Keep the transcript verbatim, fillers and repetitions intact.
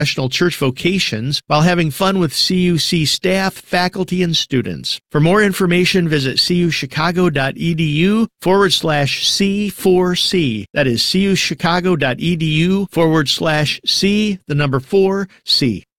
professional church vocations while having fun with C U C staff, faculty, and students. For more information, visit cuchicago.edu forward slash C4C. That is cuchicago.edu forward slash C, the number four, C.